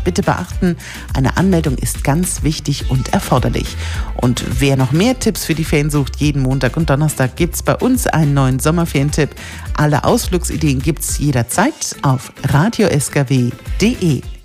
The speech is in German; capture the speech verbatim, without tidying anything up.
bitte beachten, eine Anmeldung ist ganz wichtig und erforderlich. Und wer noch mehr Tipps für die Ferien sucht, jeden Montag und Donnerstag gibt es bei uns einen neuen Sommerferientipp. Alle Ausflugsideen gibt es jederzeit auf radio s k w punkt d e.